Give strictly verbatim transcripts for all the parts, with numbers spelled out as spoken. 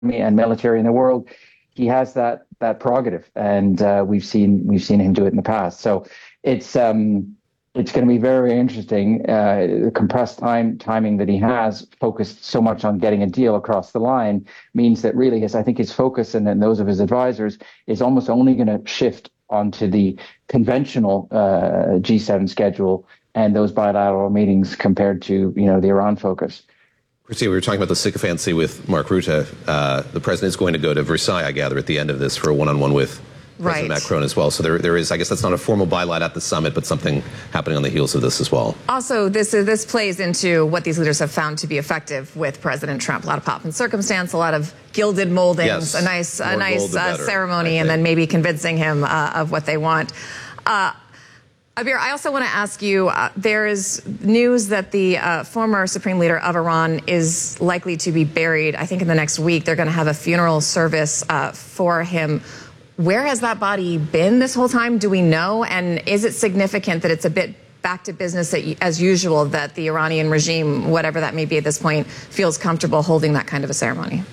and military in the world, he has that that prerogative, and uh, we've seen we've seen him do it in the past. So it's um, it's going to be very, very interesting. Uh, the compressed time timing that he has, focused so much on getting a deal across the line, means that really his I think his focus and then those of his advisors is almost only going to shift onto the conventional uh, G seven schedule and those bilateral meetings compared to you know the Iran focus. Christina, we were talking about the sycophancy with Mark Rutte. Uh, the president is going to go to Versailles, I gather, at the end of this for a one-on-one with President right. Macron as well. So there, there is, I guess that's not a formal byline at the summit, but something happening on the heels of this as well. Also, this is, this plays into what these leaders have found to be effective with President Trump. A lot of pomp and circumstance, a lot of gilded moldings, yes. a nice, a nice uh, ceremony, and then maybe convincing him uh, of what they want. Uh, Abir, I also want to ask you, uh, there is news that the uh, former supreme leader of Iran is likely to be buried. I think in the next week they're going to have a funeral service uh, for him. Where has that body been this whole time? Do we know? And is it significant that it's a bit back to business as usual, that the Iranian regime, whatever that may be at this point, feels comfortable holding that kind of a ceremony?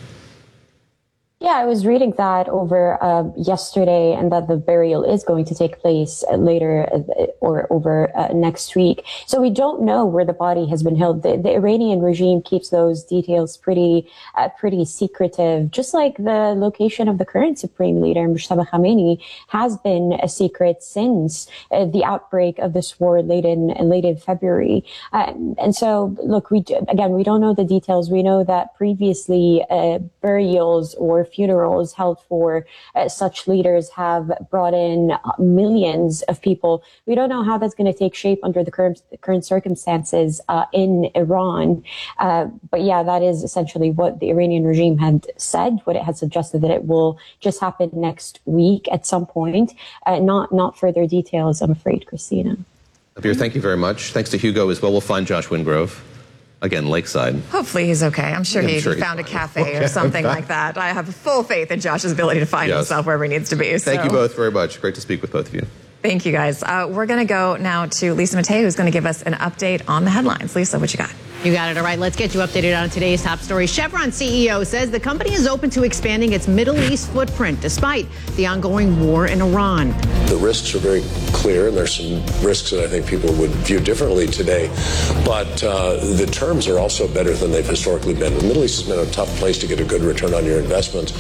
Yeah, I was reading that over uh, yesterday, and that the burial is going to take place later uh, or over uh, next week. So we don't know where the body has been held. The, the Iranian regime keeps those details pretty, uh, pretty secretive, just like the location of the current supreme leader, Mujtaba Khamenei, has been a secret since uh, the outbreak of this war late in late in February. Uh, and so, look, we again we don't know the details. We know that previously uh, burials or funerals held for uh, such leaders have brought in millions of people. We don't know how that's going to take shape under the current, current circumstances uh, in Iran. Uh, but yeah, that is essentially what the Iranian regime had said, what it had suggested, that it will just happen next week at some point. Uh, not, not further details, I'm afraid, Christina. Abir, thank you very much. Thanks to Hugo as well. We'll find Josh Wingrove. Again, Lakeside. Hopefully he's okay. I'm sure I'm he sure found a fine. cafe okay. or something like that. I have full faith in Josh's ability to find yes. himself wherever he needs to be. Thank so. you both very much. Great to speak with both of you. Thank you, guys. Uh, we're going to go now to Lisa Matei, who's going to give us an update on the headlines. Lisa, what you got? You got it. All right, let's get you updated on today's top story. Chevron C E O says the company is open to expanding its Middle East footprint despite the ongoing war in Iran. The risks are very clear, and there's some risks that I think people would view differently today. But uh, the terms are also better than they've historically been. The Middle East has been a tough place to get a good return on your investment,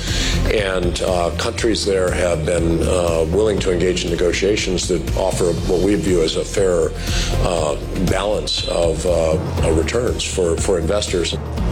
and uh, countries there have been uh, willing to engage in negotiations that offer what we view as a fair uh, balance of uh, a return for, for investors.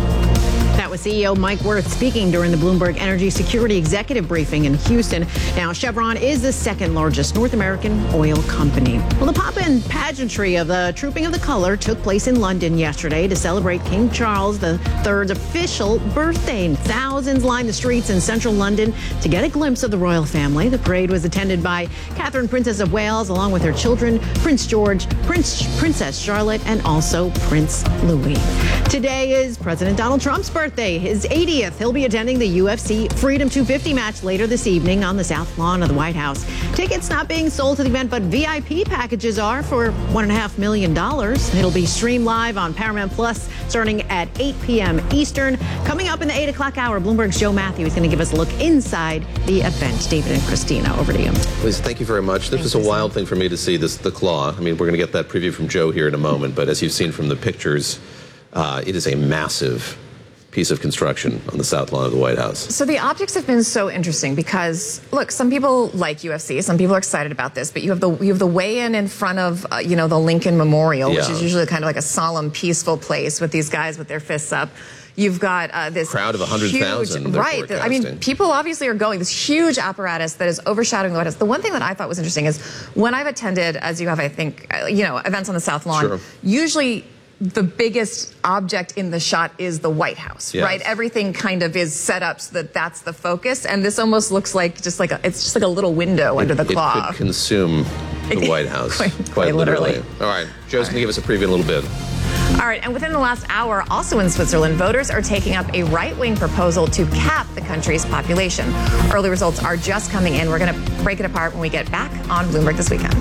That was C E O Mike Wirth speaking during the Bloomberg Energy Security Executive Briefing in Houston. Now, Chevron is the second largest North American oil company. Well, the pomp and pageantry of the Trooping of the Color took place in London yesterday to celebrate King Charles the third's official birthday. Thousands lined the streets in central London to get a glimpse of the royal family. The parade was attended by Catherine, Princess of Wales, along with her children, Prince George, Prince, Princess Charlotte, and also Prince Louis. Today is President Donald Trump's birthday, his eightieth. He'll be attending the U F C Freedom two fifty match later this evening on the South Lawn of the White House. Tickets not being sold to the event, but V I P packages are for one and a half million dollars. It'll be streamed live on Paramount Plus starting at eight p.m. Eastern. Coming up in the eight o'clock hour, Bloomberg's Joe Matthew is going to give us a look inside the event. David and Christina, over to you. Lisa, thank you very much. This was a wild thing for me to see, this the claw. I mean, we're going to get that preview from Joe here in a moment, but as you've seen from the pictures, uh, it is a massive piece of construction on the South Lawn of the White House. So the optics have been so interesting because, look, some people like U F C, some people are excited about this, but you have the you have the weigh-in in front of, uh, you know, the Lincoln Memorial, yeah. which is usually kind of like a solemn, peaceful place with these guys with their fists up. You've got uh, this crowd of one hundred thousand. Right. I mean, people obviously are going, this huge apparatus that is overshadowing the White House. The one thing that I thought was interesting is when I've attended, as you have, I think, uh, you know, events on the South Lawn, sure. usually the biggest object in the shot is the White House, yes. right? Everything kind of is set up so that that's the focus. And this almost looks like just like a, it's just like a little window it, under the it claw. It could consume the White House. quite, quite, quite literally. literally. All right. Joe's going to give us a preview in a little bit. All right, and within the last hour, also in Switzerland, voters are taking up a right-wing proposal to cap the country's population. Early results are just coming in. We're going to break it apart when we get back on Bloomberg This Weekend.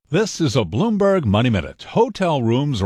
This is a Bloomberg Money Minute. Hotel rooms